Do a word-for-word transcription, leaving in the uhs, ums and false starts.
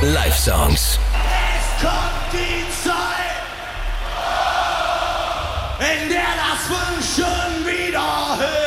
Live-Songs. Es kommt die Zeit, in der das Wünschen wieder hilft.